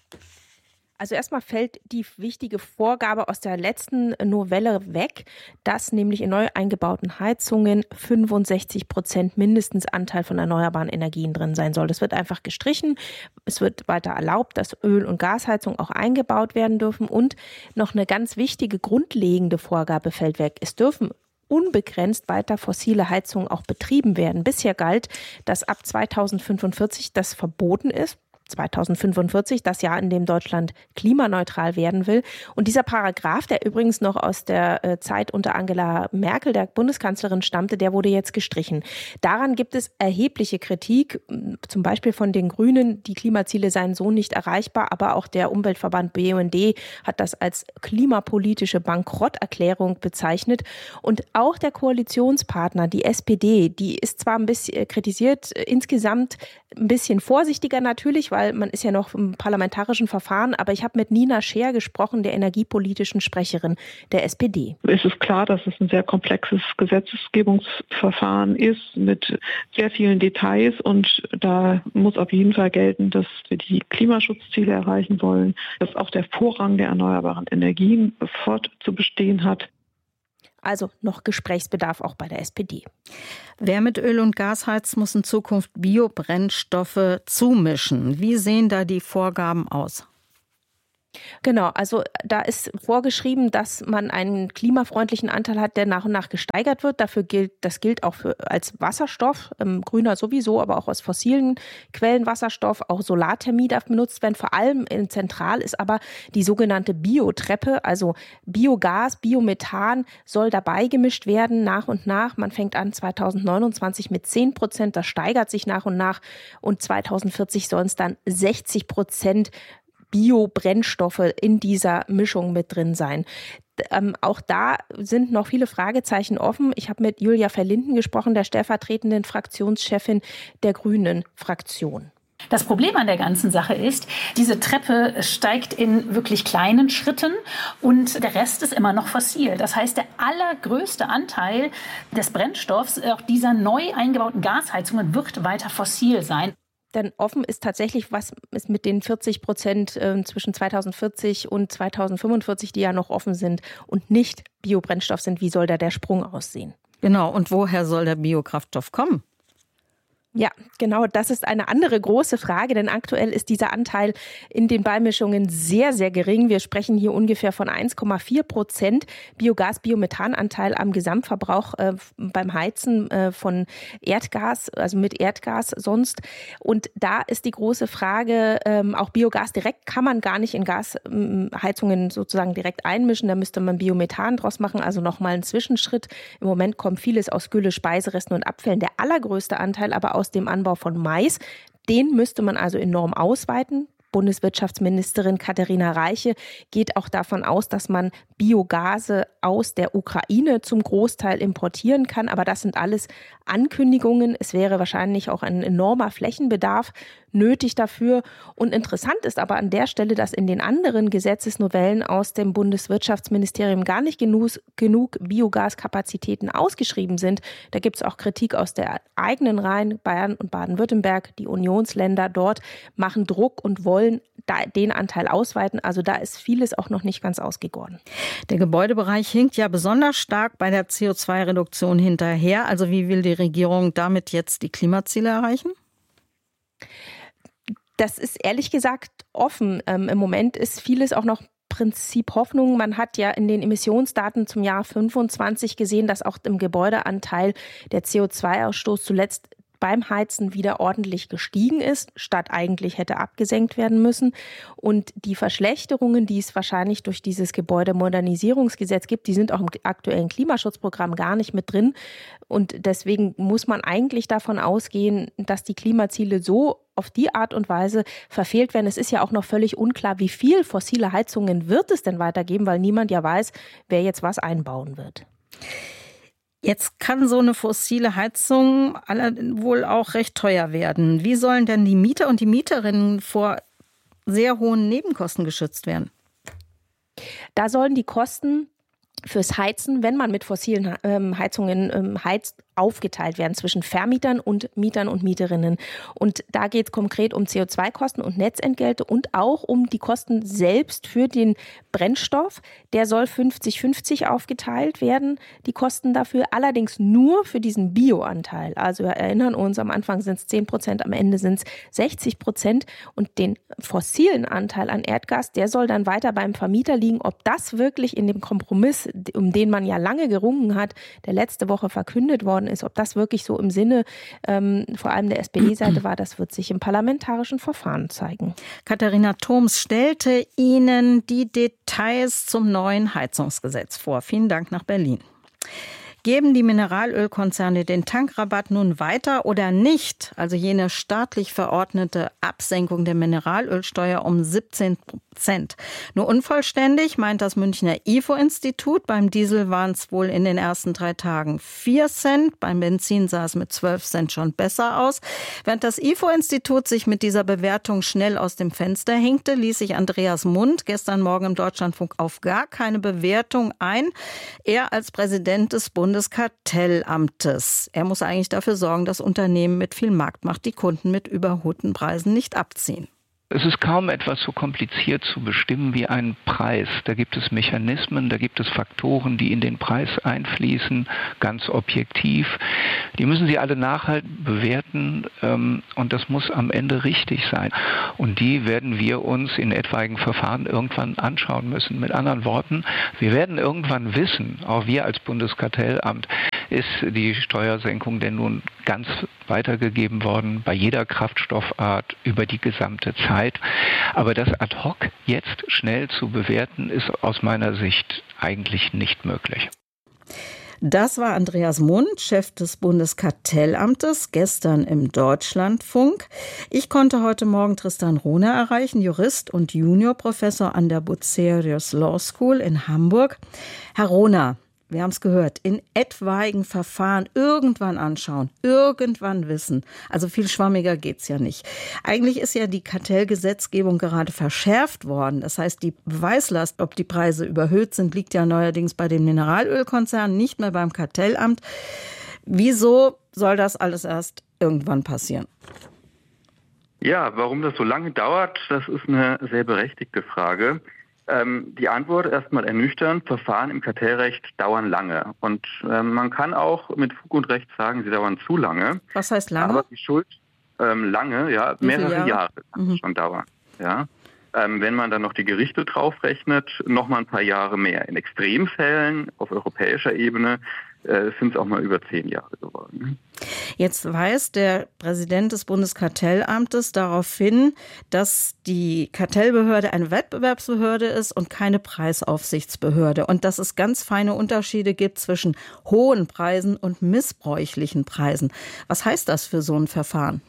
Speaker 11: Also erstmal fällt die wichtige Vorgabe aus der letzten Novelle weg, dass nämlich in neu eingebauten Heizungen fünfundsechzig Prozent mindestens Anteil von erneuerbaren Energien drin sein soll. Das wird einfach gestrichen. Es wird weiter erlaubt, dass Öl- und Gasheizungen auch eingebaut werden dürfen. Und noch eine ganz wichtige grundlegende Vorgabe fällt weg. Es dürfen unbegrenzt weiter fossile Heizungen auch betrieben werden. Bisher galt, dass ab zweitausendfünfundvierzig das verboten ist. zweitausendfünfundvierzig, das Jahr, in dem Deutschland klimaneutral werden will. Und dieser Paragraph, der übrigens noch aus der äh, Zeit unter Angela Merkel, der Bundeskanzlerin, stammte, der wurde jetzt gestrichen. Daran gibt es erhebliche Kritik, zum Beispiel von den Grünen. Die Klimaziele seien so nicht erreichbar, aber auch der Umweltverband B U N D hat das als klimapolitische Bankrotterklärung bezeichnet. Und auch der Koalitionspartner, die S P D, die ist zwar ein bisschen kritisiert, insgesamt ein bisschen vorsichtiger natürlich, weil man ist ja noch im parlamentarischen Verfahren. Aber ich habe mit Nina Scheer gesprochen, der energiepolitischen Sprecherin der S P D.
Speaker 12: Es ist klar, dass es ein sehr komplexes Gesetzgebungsverfahren ist mit sehr vielen Details. Und da muss auf jeden Fall gelten, dass wir die Klimaschutzziele erreichen wollen, dass auch der Vorrang der erneuerbaren Energien fortzubestehen hat.
Speaker 11: Also noch Gesprächsbedarf auch bei der S P D.
Speaker 10: Wer mit Öl und Gas heizt, muss in Zukunft Biobrennstoffe zumischen. Wie sehen da die Vorgaben aus?
Speaker 11: Genau, also da ist vorgeschrieben, dass man einen klimafreundlichen Anteil hat, der nach und nach gesteigert wird. Dafür gilt, das gilt auch für, als Wasserstoff, ähm, grüner sowieso, aber auch aus fossilen Quellen Wasserstoff. Auch Solarthermie darf benutzt werden. Vor allem in zentral ist aber die sogenannte Biotreppe, also Biogas, Biomethan soll dabei gemischt werden nach und nach. Man fängt an zweitausendneunundzwanzig mit zehn Prozent, das steigert sich nach und nach und zweitausendvierzig sollen es dann sechzig Prozent Biobrennstoffe in dieser Mischung mit drin sein. Ähm, auch da sind noch viele Fragezeichen offen. Ich habe mit Julia Verlinden gesprochen, der stellvertretenden Fraktionschefin der Grünen-Fraktion.
Speaker 13: Das Problem an der ganzen Sache ist, diese Treppe steigt in wirklich kleinen Schritten und der Rest ist immer noch fossil. Das heißt, der allergrößte Anteil des Brennstoffs, auch dieser neu eingebauten Gasheizungen, wird weiter fossil sein.
Speaker 11: Denn offen ist tatsächlich, was ist mit den vierzig Prozent äh, zwischen zweitausendvierzig und zweitausendfünfundvierzig, die ja noch offen sind und nicht Biobrennstoff sind. Wie soll da der Sprung aussehen?
Speaker 10: Genau, und woher soll der Biokraftstoff kommen?
Speaker 11: Ja, genau, das ist eine andere große Frage, denn aktuell ist dieser Anteil in den Beimischungen sehr, sehr gering. Wir sprechen hier ungefähr von eins Komma vier Prozent Biogas-Biomethananteil am Gesamtverbrauch äh, beim Heizen äh, von Erdgas, also mit Erdgas sonst. Und da ist die große Frage, ähm, auch Biogas direkt kann man gar nicht in Gasheizungen sozusagen direkt einmischen. Da müsste man Biomethan draus machen, also nochmal ein Zwischenschritt. Im Moment kommt vieles aus Gülle, Speiseresten und Abfällen. Der allergrößte Anteil aber aus dem Anbau von Mais. Den müsste man also enorm ausweiten. Bundeswirtschaftsministerin Katharina Reiche geht auch davon aus, dass man Biogase aus der Ukraine zum Großteil importieren kann. Aber das sind alles Ankündigungen. Es wäre wahrscheinlich auch ein enormer Flächenbedarf nötig dafür. Und interessant ist aber an der Stelle, dass in den anderen Gesetzesnovellen aus dem Bundeswirtschaftsministerium gar nicht genug, genug Biogaskapazitäten ausgeschrieben sind. Da gibt es auch Kritik aus der eigenen Reihen. Bayern und Baden-Württemberg, die Unionsländer dort, machen Druck und wollen da den Anteil ausweiten. Also da ist vieles auch noch nicht ganz ausgegoren.
Speaker 10: Der Gebäudebereich hinkt ja besonders stark bei der C O zwei Reduktion hinterher. Also wie will die Regierung damit jetzt die Klimaziele erreichen?
Speaker 11: Das ist ehrlich gesagt offen. Ähm, im Moment ist vieles auch noch Prinzip Hoffnung. Man hat ja in den Emissionsdaten zum Jahr fünfundzwanzig gesehen, dass auch im Gebäudeanteil der C O zwei Ausstoß zuletzt beim Heizen wieder ordentlich gestiegen ist, statt eigentlich hätte abgesenkt werden müssen. Und die Verschlechterungen, die es wahrscheinlich durch dieses Gebäudemodernisierungsgesetz gibt, die sind auch im aktuellen Klimaschutzprogramm gar nicht mit drin. Und deswegen muss man eigentlich davon ausgehen, dass die Klimaziele so auf die Art und Weise verfehlt werden. Es ist ja auch noch völlig unklar, wie viel fossile Heizungen wird es denn weitergeben, weil niemand ja weiß, wer jetzt was einbauen wird.
Speaker 10: Jetzt kann so eine fossile Heizung wohl auch recht teuer werden. Wie sollen denn die Mieter und die Mieterinnen vor sehr hohen Nebenkosten geschützt werden?
Speaker 11: Da sollen die Kosten fürs Heizen, wenn man mit fossilen ähm, Heizungen ähm, heizt, aufgeteilt werden zwischen Vermietern und Mietern und Mieterinnen. Und da geht es konkret um C O zwei Kosten und Netzentgelte und auch um die Kosten selbst für den Brennstoff. Der soll fünfzig fünfzig aufgeteilt werden, die Kosten dafür, allerdings nur für diesen Bioanteil. Also wir erinnern uns, am Anfang sind es zehn Prozent, am Ende sind es sechzig Prozent. Und den fossilen Anteil an Erdgas, der soll dann weiter beim Vermieter liegen. Ob das wirklich in dem Kompromiss, um den man ja lange gerungen hat, der letzte Woche verkündet worden ist, ob das wirklich so im Sinne ähm, vor allem der S P D-Seite war, das wird sich im parlamentarischen Verfahren zeigen.
Speaker 10: Katharina Thoms stellte Ihnen die Details zum neuen Heizungsgesetz vor. Vielen Dank nach Berlin. Geben die Mineralölkonzerne den Tankrabatt nun weiter oder nicht? Also jene staatlich verordnete Absenkung der Mineralölsteuer um siebzehn Prozent. Nur unvollständig, meint das Münchner I F O-Institut. Beim Diesel waren es wohl in den ersten drei Tagen vier Cent. Beim Benzin sah es mit zwölf Cent schon besser aus. Während das I F O-Institut sich mit dieser Bewertung schnell aus dem Fenster hinkte, ließ sich Andreas Mund gestern Morgen im Deutschlandfunk auf gar keine Bewertung ein. Er als Präsident des Bundeskartellamtes. Er muss eigentlich dafür sorgen, dass Unternehmen mit viel Marktmacht die Kunden mit überholten Preisen nicht abziehen.
Speaker 9: Es ist kaum etwas so kompliziert zu bestimmen wie einen Preis. Da gibt es Mechanismen, da gibt es Faktoren, die in den Preis einfließen, ganz objektiv. Die müssen Sie alle nachhalten, bewerten ähm, und das muss am Ende richtig sein. Und die werden wir uns in etwaigen Verfahren irgendwann anschauen müssen. Mit anderen Worten, wir werden irgendwann wissen, auch wir als Bundeskartellamt, ist die Steuersenkung denn nun ganz weitergegeben worden bei jeder Kraftstoffart über die gesamte Zeit. Aber das ad hoc jetzt schnell zu bewerten, ist aus meiner Sicht eigentlich nicht möglich.
Speaker 10: Das war Andreas Mund, Chef des Bundeskartellamtes, gestern im Deutschlandfunk. Ich konnte heute Morgen Tristan Rohner erreichen, Jurist und Juniorprofessor an der Bucerius Law School in Hamburg. Herr Rohner, wir haben es gehört, in etwaigen Verfahren irgendwann anschauen, irgendwann wissen. Also viel schwammiger geht's ja nicht. Eigentlich ist ja die Kartellgesetzgebung gerade verschärft worden. Das heißt, die Beweislast, ob die Preise überhöht sind, liegt ja neuerdings bei den Mineralölkonzernen, nicht mehr beim Kartellamt. Wieso soll das alles erst irgendwann passieren?
Speaker 14: Ja, warum das so lange dauert, das ist eine sehr berechtigte Frage. Ähm, die Antwort erstmal ernüchternd. Verfahren im Kartellrecht dauern lange. Und ähm, man kann auch mit Fug und Recht sagen, sie dauern zu lange.
Speaker 10: Was heißt lange?
Speaker 14: Aber die Schuld ähm, lange, ja,
Speaker 10: Wie
Speaker 14: mehrere
Speaker 10: Jahre,
Speaker 14: Jahre kann
Speaker 10: mhm.
Speaker 14: es schon dauern. Ja. Ähm, wenn man dann noch die Gerichte draufrechnet, noch mal ein paar Jahre mehr. In Extremfällen auf europäischer Ebene äh, sind es auch mal über zehn Jahre geworden.
Speaker 10: Jetzt weist der Präsident des Bundeskartellamtes darauf hin, dass die Kartellbehörde eine Wettbewerbsbehörde ist und keine Preisaufsichtsbehörde und dass es ganz feine Unterschiede gibt zwischen hohen Preisen und missbräuchlichen Preisen. Was heißt das für so ein Verfahren?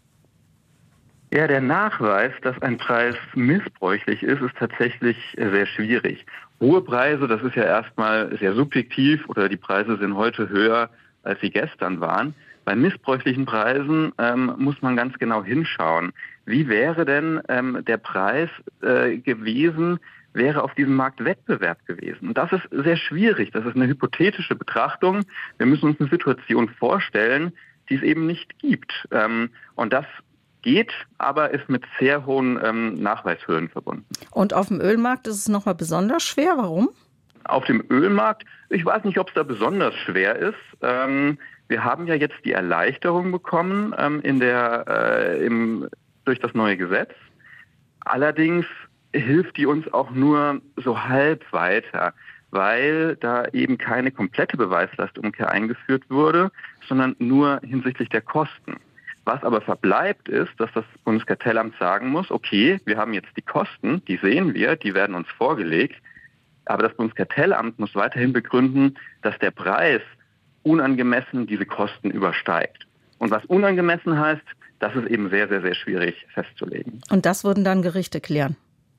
Speaker 14: Ja, der Nachweis, dass ein Preis missbräuchlich ist, ist tatsächlich sehr schwierig. Hohe Preise, das ist ja erstmal sehr subjektiv oder die Preise sind heute höher, als sie gestern waren. Bei missbräuchlichen Preisen ähm, muss man ganz genau hinschauen. Wie wäre denn ähm, der Preis äh, gewesen, wäre auf diesem Markt Wettbewerb gewesen? Und das ist sehr schwierig. Das ist eine hypothetische Betrachtung. Wir müssen uns eine Situation vorstellen, die es eben nicht gibt. Ähm, und das geht, aber ist mit sehr hohen ähm, Nachweishürden verbunden.
Speaker 10: Und auf dem Ölmarkt ist es nochmal besonders schwer. Warum?
Speaker 14: Auf dem Ölmarkt, ich weiß nicht, ob es da besonders schwer ist. Ähm, wir haben ja jetzt die Erleichterung bekommen ähm, in der, äh, im, durch das neue Gesetz. Allerdings hilft die uns auch nur so halb weiter, weil da eben keine komplette Beweislastumkehr eingeführt wurde, sondern nur hinsichtlich der Kosten. Was aber verbleibt ist, dass das Bundeskartellamt sagen muss, okay, wir haben jetzt die Kosten, die sehen wir, die werden uns vorgelegt, aber das Bundeskartellamt muss weiterhin begründen, dass der Preis unangemessen diese Kosten übersteigt. Und was unangemessen heißt, das ist eben sehr, sehr, sehr schwierig festzulegen.
Speaker 10: Und das würden dann Gerichte klären?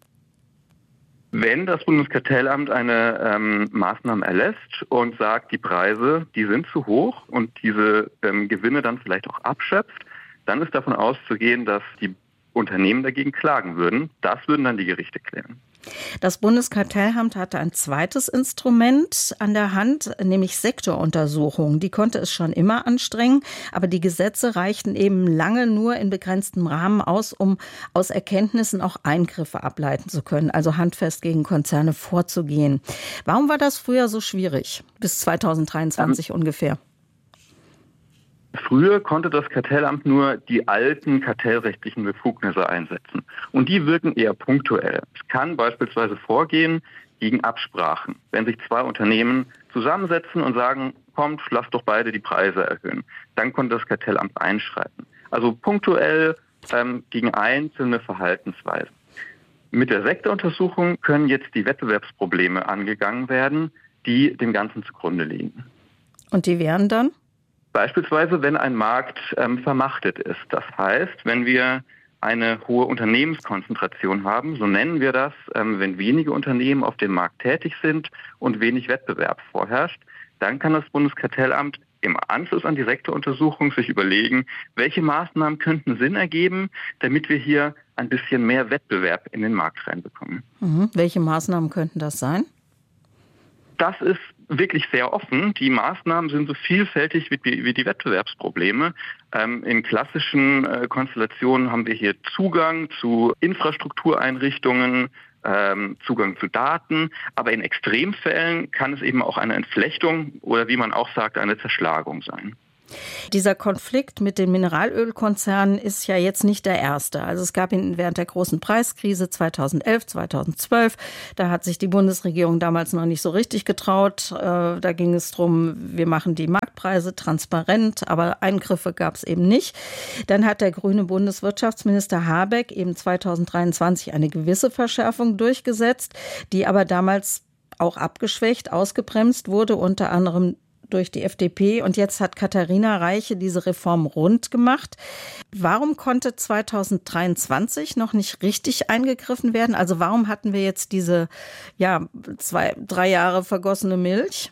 Speaker 14: Wenn das Bundeskartellamt eine ähm, Maßnahme erlässt und sagt, die Preise, die sind zu hoch und diese ähm, Gewinne dann vielleicht auch abschöpft, dann ist davon auszugehen, dass die Unternehmen dagegen klagen würden. Das würden dann die Gerichte klären.
Speaker 10: Das Bundeskartellamt hatte ein zweites Instrument an der Hand, nämlich Sektoruntersuchungen. Die konnte es schon immer anstrengen, aber die Gesetze reichten eben lange nur in begrenztem Rahmen aus, um aus Erkenntnissen auch Eingriffe ableiten zu können, also handfest gegen Konzerne vorzugehen. Warum war das früher so schwierig, bis zweitausenddreiundzwanzig ähm. ungefähr?
Speaker 14: Früher konnte das Kartellamt nur die alten kartellrechtlichen Befugnisse einsetzen. Und die wirken eher punktuell. Es kann beispielsweise vorgehen gegen Absprachen. Wenn sich zwei Unternehmen zusammensetzen und sagen, kommt, lasst doch beide die Preise erhöhen, dann konnte das Kartellamt einschreiten. Also punktuell ähm, gegen einzelne Verhaltensweisen. Mit der Sektoruntersuchung können jetzt die Wettbewerbsprobleme angegangen werden, die dem Ganzen zugrunde liegen.
Speaker 10: Und die wären dann?
Speaker 14: Beispielsweise, wenn ein Markt ähm, vermachtet ist. Das heißt, wenn wir eine hohe Unternehmenskonzentration haben, so nennen wir das, ähm, wenn wenige Unternehmen auf dem Markt tätig sind und wenig Wettbewerb vorherrscht, dann kann das Bundeskartellamt im Anschluss an die Sektoruntersuchung sich überlegen, welche Maßnahmen könnten Sinn ergeben, damit wir hier ein bisschen mehr Wettbewerb in den Markt reinbekommen.
Speaker 10: Mhm. Welche Maßnahmen könnten das sein?
Speaker 14: Das ist wirklich sehr offen. Die Maßnahmen sind so vielfältig wie, wie die Wettbewerbsprobleme. Ähm, in klassischen äh, Konstellationen haben wir hier Zugang zu Infrastruktureinrichtungen, ähm, Zugang zu Daten. Aber in Extremfällen kann es eben auch eine Entflechtung oder wie man auch sagt, eine Zerschlagung sein.
Speaker 10: Dieser Konflikt mit den Mineralölkonzernen ist ja jetzt nicht der erste. Also es gab ihn während der großen Preiskrise zweitausendelf, zweitausendzwölf. Da hat sich die Bundesregierung damals noch nicht so richtig getraut. Da ging es darum, wir machen die Marktpreise transparent, aber Eingriffe gab es eben nicht. Dann hat der grüne Bundeswirtschaftsminister Habeck eben zweitausenddreiundzwanzig eine gewisse Verschärfung durchgesetzt, die aber damals auch abgeschwächt, ausgebremst wurde, unter anderem durch die F D P. Und jetzt hat Katharina Reiche diese Reform rund gemacht. Warum konnte zweitausenddreiundzwanzig noch nicht richtig eingegriffen werden? Also warum hatten wir jetzt diese ja, zwei, drei Jahre vergossene Milch?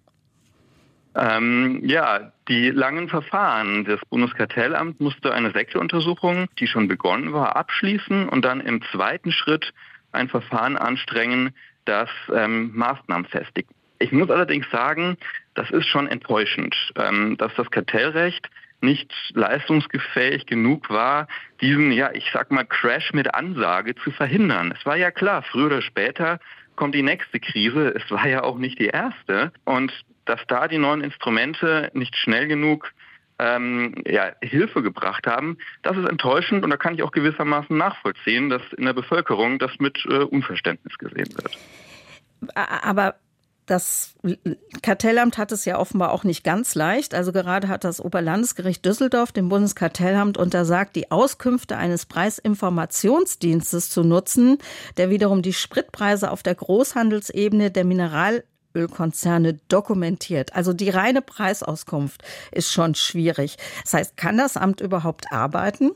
Speaker 14: Ähm, ja, die langen Verfahren. Das Bundeskartellamt musste eine Sektoruntersuchung, die schon begonnen war, abschließen und dann im zweiten Schritt ein Verfahren anstrengen, das ähm, Maßnahmen festigt. Ich muss allerdings sagen, das ist schon enttäuschend, ähm, dass das Kartellrecht nicht leistungsfähig genug war, diesen, ja, ich sag mal, Crash mit Ansage zu verhindern. Es war ja klar, früher oder später kommt die nächste Krise. Es war ja auch nicht die erste. Und dass da die neuen Instrumente nicht schnell genug ähm, ja, Hilfe gebracht haben, das ist enttäuschend. Und da kann ich auch gewissermaßen nachvollziehen, dass in der Bevölkerung das mit äh, Unverständnis gesehen wird.
Speaker 10: Aber das Kartellamt hat es ja offenbar auch nicht ganz leicht. Also gerade hat das Oberlandesgericht Düsseldorf dem Bundeskartellamt untersagt, die Auskünfte eines Preisinformationsdienstes zu nutzen, der wiederum die Spritpreise auf der Großhandelsebene der Mineralölkonzerne dokumentiert. Also die reine Preisauskunft ist schon schwierig. Das heißt, kann das Amt überhaupt arbeiten?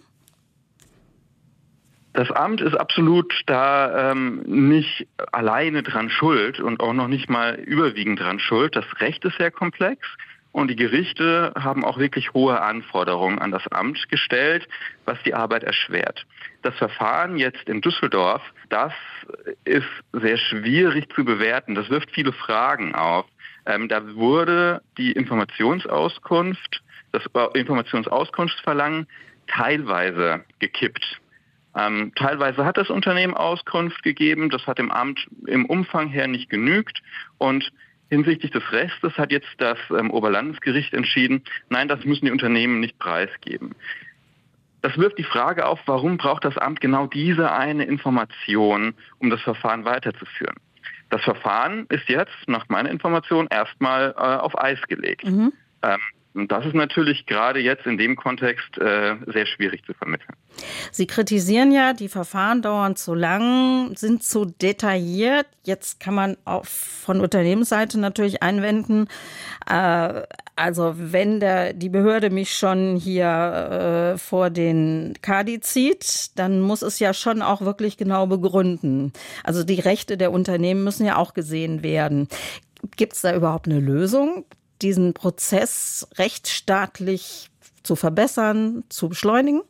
Speaker 14: Das Amt ist absolut da ähm, nicht alleine dran schuld und auch noch nicht mal überwiegend dran schuld. Das Recht ist sehr komplex und die Gerichte haben auch wirklich hohe Anforderungen an das Amt gestellt, was die Arbeit erschwert. Das Verfahren jetzt in Düsseldorf, das ist sehr schwierig zu bewerten. Das wirft viele Fragen auf. Ähm, da wurde die Informationsauskunft, das Informationsauskunftsverlangen teilweise gekippt. Ähm, teilweise hat das Unternehmen Auskunft gegeben, das hat dem Amt im Umfang her nicht genügt und hinsichtlich des Restes hat jetzt das ähm, Oberlandesgericht entschieden, nein, das müssen die Unternehmen nicht preisgeben. Das wirft die Frage auf, warum braucht das Amt genau diese eine Information, um das Verfahren weiterzuführen? Das Verfahren ist jetzt, nach meiner Information, erstmal äh, auf Eis gelegt. Mhm. Ähm, Und das ist natürlich gerade jetzt in dem Kontext äh, sehr schwierig zu vermitteln.
Speaker 10: Sie kritisieren ja, die Verfahren dauern zu lang, sind zu detailliert. Jetzt kann man auch von Unternehmensseite natürlich einwenden, äh, also wenn der, die Behörde mich schon hier äh, vor den Kadi zieht, dann muss es ja schon auch wirklich genau begründen. Also die Rechte der Unternehmen müssen ja auch gesehen werden. Gibt es da überhaupt eine Lösung, diesen Prozess rechtsstaatlich zu verbessern, zu beschleunigen?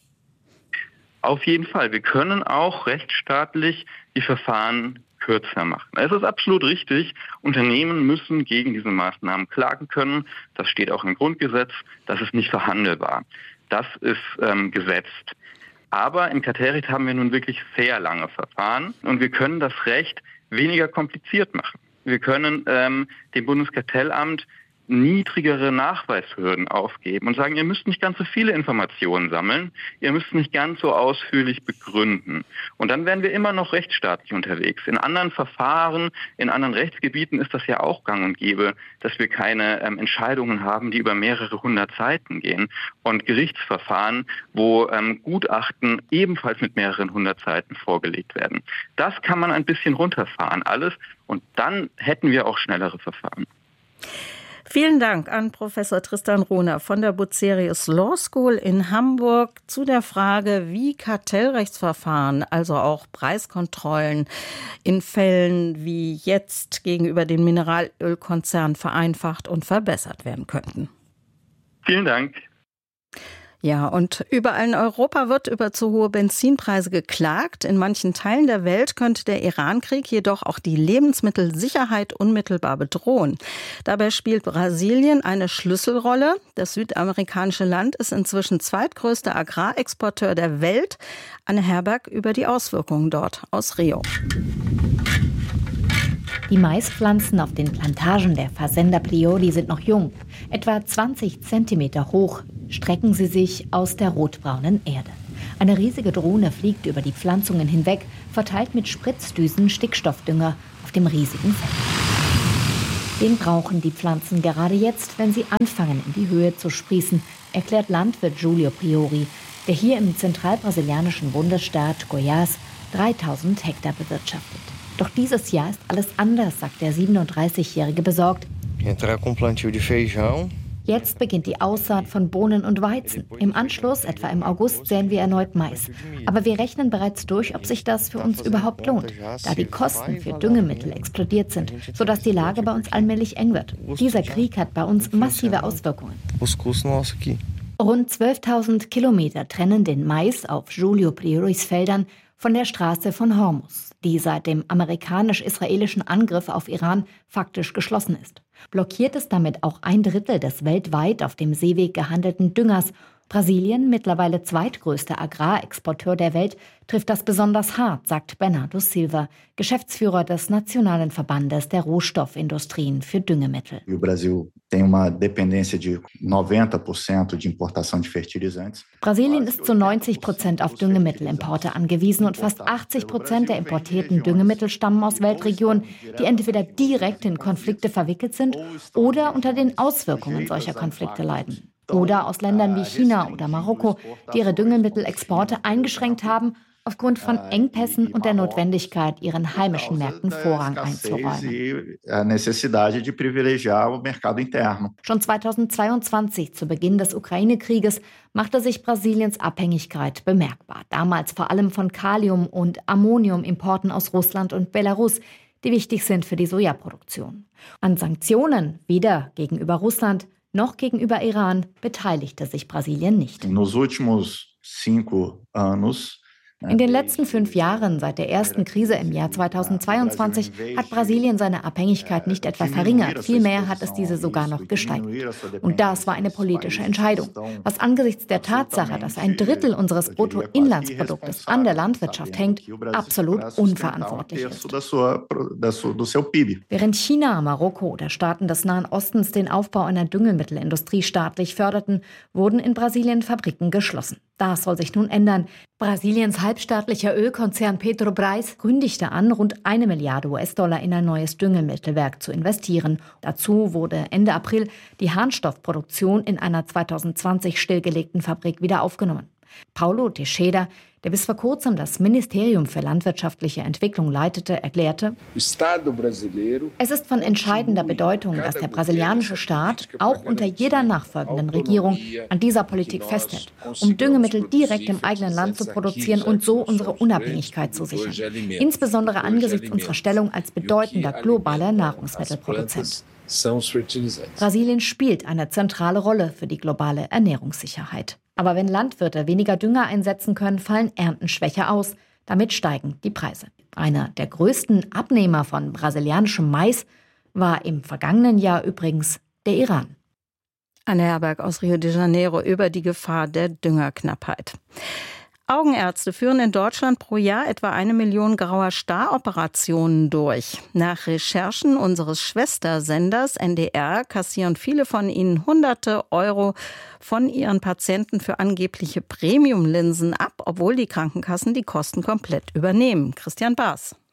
Speaker 14: Auf jeden Fall. Wir können auch rechtsstaatlich die Verfahren kürzer machen. Es ist absolut richtig, Unternehmen müssen gegen diese Maßnahmen klagen können. Das steht auch im Grundgesetz. Das ist nicht verhandelbar. Das ist ähm, gesetzt. Aber im Kartellrecht haben wir nun wirklich sehr lange Verfahren und wir können das Recht weniger kompliziert machen. Wir können ähm, dem Bundeskartellamt niedrigere Nachweishürden aufgeben und sagen, ihr müsst nicht ganz so viele Informationen sammeln, ihr müsst nicht ganz so ausführlich begründen. Und dann wären wir immer noch rechtsstaatlich unterwegs. In anderen Verfahren, in anderen Rechtsgebieten ist das ja auch gang und gäbe, dass wir keine ähm, Entscheidungen haben, die über mehrere hundert Seiten gehen. Und Gerichtsverfahren, wo ähm, Gutachten ebenfalls mit mehreren hundert Seiten vorgelegt werden. Das kann man ein bisschen runterfahren, alles. Und dann hätten wir auch schnellere Verfahren.
Speaker 10: Vielen Dank an Professor Tristan Rohner von der Bucerius Law School in Hamburg zu der Frage, wie Kartellrechtsverfahren, also auch Preiskontrollen in Fällen wie jetzt gegenüber den Mineralölkonzernen vereinfacht und verbessert werden könnten.
Speaker 14: Vielen Dank.
Speaker 10: Ja, und überall in Europa wird über zu hohe Benzinpreise geklagt. In manchen Teilen der Welt könnte der Irankrieg jedoch auch die Lebensmittelsicherheit unmittelbar bedrohen. Dabei spielt Brasilien eine Schlüsselrolle. Das südamerikanische Land ist inzwischen zweitgrößter Agrarexporteur der Welt. Anne Herberg über die Auswirkungen dort aus Rio.
Speaker 15: Die Maispflanzen auf den Plantagen der Fazenda Priori sind noch jung. Etwa zwanzig Zentimeter hoch strecken sie sich aus der rotbraunen Erde. Eine riesige Drohne fliegt über die Pflanzungen hinweg, verteilt mit Spritzdüsen Stickstoffdünger auf dem riesigen Feld. Den brauchen die Pflanzen gerade jetzt, wenn sie anfangen, in die Höhe zu sprießen, erklärt Landwirt Julio Priori, der hier im zentralbrasilianischen Bundesstaat Goiás dreitausend Hektar bewirtschaftet. Doch dieses Jahr ist alles anders, sagt der siebenunddreißigjährige besorgt. Jetzt beginnt die Aussaat von Bohnen und Weizen. Im Anschluss, etwa im August, säen wir erneut Mais. Aber wir rechnen bereits durch, ob sich das für uns überhaupt lohnt, da die Kosten für Düngemittel explodiert sind, sodass die Lage bei uns allmählich eng wird. Dieser Krieg hat bei uns massive Auswirkungen. Rund zwölftausend Kilometer trennen den Mais auf Julio Prioris Feldern von der Straße von Hormuz, die seit dem amerikanisch-israelischen Angriff auf Iran faktisch geschlossen ist. Blockiert ist damit auch ein Drittel des weltweit auf dem Seeweg gehandelten Düngers. Brasilien, mittlerweile zweitgrößter Agrarexporteur der Welt, trifft das besonders hart, sagt Bernardo Silva, Geschäftsführer des Nationalen Verbandes der Rohstoffindustrien für Düngemittel. Brasilien ist zu neunzig Prozent auf Düngemittelimporte angewiesen und fast achtzig Prozent der importierten Düngemittel stammen aus Weltregionen, die entweder direkt in Konflikte verwickelt sind oder unter den Auswirkungen solcher Konflikte leiden. Oder aus Ländern wie China oder Marokko, die ihre Düngemittelexporte eingeschränkt haben, aufgrund von Engpässen und der Notwendigkeit, ihren heimischen Märkten Vorrang einzuräumen. Schon zweitausendzweiundzwanzig, zu Beginn des Ukraine-Krieges, machte sich Brasiliens Abhängigkeit bemerkbar. Damals vor allem von Kalium- und Ammoniumimporten aus Russland und Belarus, die wichtig sind für die Sojaproduktion. An Sanktionen, weder gegenüber Russland noch gegenüber Iran, beteiligte sich Brasilien nicht. In den letzten fünf Jahren, seit der ersten Krise im Jahr zweitausendzweiundzwanzig, hat Brasilien seine Abhängigkeit nicht etwa verringert, vielmehr hat es diese sogar noch gesteigert. Und das war eine politische Entscheidung, was angesichts der Tatsache, dass ein Drittel unseres Bruttoinlandsproduktes an der Landwirtschaft hängt, absolut unverantwortlich ist. Während China, Marokko oder Staaten des Nahen Ostens den Aufbau einer Düngemittelindustrie staatlich förderten, wurden in Brasilien Fabriken geschlossen. Das soll sich nun ändern. Brasiliens halbstaatlicher Ölkonzern Petrobras kündigte an, rund eine Milliarde U S-Dollar in ein neues Düngemittelwerk zu investieren. Dazu wurde Ende April die Harnstoffproduktion in einer zweitausendzwanzig stillgelegten Fabrik wieder aufgenommen. Paulo Teixeira, der bis vor kurzem das Ministerium für landwirtschaftliche Entwicklung leitete, erklärte: Es ist von entscheidender Bedeutung, dass der brasilianische Staat auch unter jeder nachfolgenden Regierung an dieser Politik festhält, um Düngemittel direkt im eigenen Land zu produzieren und so unsere Unabhängigkeit zu sichern, insbesondere angesichts unserer Stellung als bedeutender globaler Nahrungsmittelproduzent. Brasilien spielt eine zentrale Rolle für die globale Ernährungssicherheit. Aber wenn Landwirte weniger Dünger einsetzen können, fallen Ernten schwächer aus. Damit steigen die Preise. Einer der größten Abnehmer von brasilianischem Mais war im vergangenen Jahr übrigens der Iran.
Speaker 10: Anne Herberg aus Rio de Janeiro über die Gefahr der Düngerknappheit. Augenärzte führen in Deutschland pro Jahr etwa eine Million grauer Star-Operationen durch. Nach Recherchen unseres Schwestersenders N D R kassieren viele von ihnen hunderte Euro von ihren Patienten für angebliche Premium-Linsen ab, obwohl die Krankenkassen die Kosten komplett übernehmen. Christian Baas.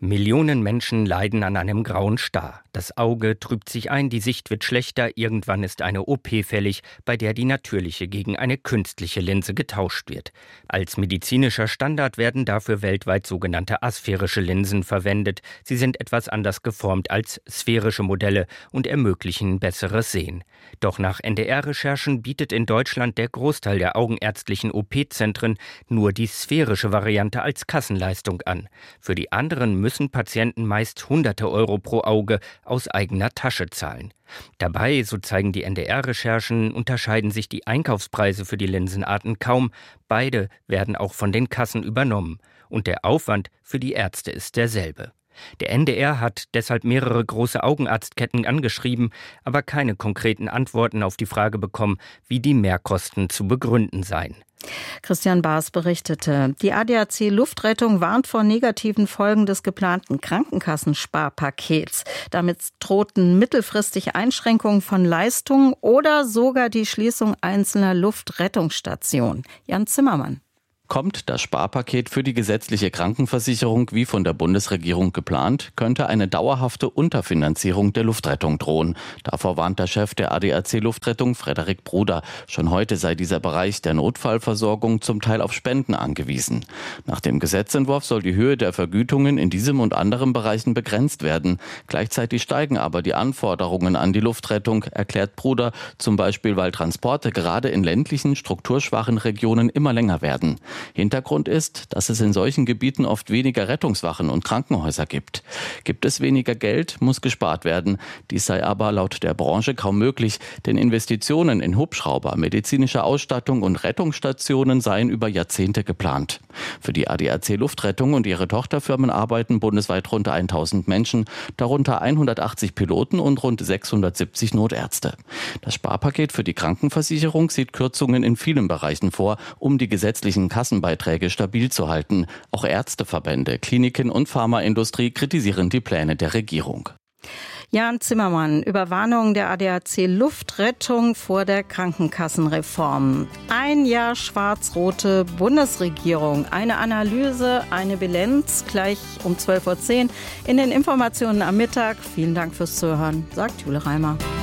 Speaker 16: Millionen Menschen leiden an einem grauen Star. Das Auge trübt sich ein, die Sicht wird schlechter, irgendwann ist eine O P fällig, bei der die natürliche gegen eine künstliche Linse getauscht wird. Als medizinischer Standard werden dafür weltweit sogenannte asphärische Linsen verwendet. Sie sind etwas anders geformt als sphärische Modelle und ermöglichen besseres Sehen. Doch nach N D R-Recherchen bietet in Deutschland der Großteil der augenärztlichen O P-Zentren nur die sphärische Variante als Kassenleistung an. Für die anderen müssen müssen Patienten meist hunderte Euro pro Auge aus eigener Tasche zahlen. Dabei, so zeigen die N D R-Recherchen, unterscheiden sich die Einkaufspreise für die Linsenarten kaum. Beide werden auch von den Kassen übernommen. Und der Aufwand für die Ärzte ist derselbe. Der N D R hat deshalb mehrere große Augenarztketten angeschrieben, aber keine konkreten Antworten auf die Frage bekommen, wie die Mehrkosten zu begründen seien.
Speaker 10: Christian Baas berichtete, die A D A C Luftrettung warnt vor negativen Folgen des geplanten Krankenkassensparpakets. Damit drohten mittelfristig Einschränkungen von Leistungen oder sogar die Schließung einzelner Luftrettungsstationen. Jan Zimmermann.
Speaker 17: Kommt das Sparpaket für die gesetzliche Krankenversicherung wie von der Bundesregierung geplant, könnte eine dauerhafte Unterfinanzierung der Luftrettung drohen. Davor warnt der Chef der A D A C Luftrettung, Frederik Bruder. Schon heute sei dieser Bereich der Notfallversorgung zum Teil auf Spenden angewiesen. Nach dem Gesetzentwurf soll die Höhe der Vergütungen in diesem und anderen Bereichen begrenzt werden. Gleichzeitig steigen aber die Anforderungen an die Luftrettung, erklärt Bruder, zum Beispiel weil Transporte gerade in ländlichen, strukturschwachen Regionen immer länger werden. Hintergrund ist, dass es in solchen Gebieten oft weniger Rettungswachen und Krankenhäuser gibt. Gibt es weniger Geld, muss gespart werden. Dies sei aber laut der Branche kaum möglich, denn Investitionen in Hubschrauber, medizinische Ausstattung und Rettungsstationen seien über Jahrzehnte geplant. Für die A D A C Luftrettung und ihre Tochterfirmen arbeiten bundesweit rund tausend Menschen, darunter hundertachtzig Piloten und rund sechshundertsiebzig Notärzte. Das Sparpaket für die Krankenversicherung sieht Kürzungen in vielen Bereichen vor, um die gesetzlichen Kassen Kassenbeiträge stabil zu halten. Auch Ärzteverbände, Kliniken und Pharmaindustrie kritisieren die Pläne der Regierung.
Speaker 10: Jan Zimmermann über Warnungen der A D A C Luftrettung vor der Krankenkassenreform. Ein Jahr schwarz-rote Bundesregierung. Eine Analyse, eine Bilanz gleich um zwölf Uhr zehn in den Informationen am Mittag. Vielen Dank fürs Zuhören, sagt Jule Reimer.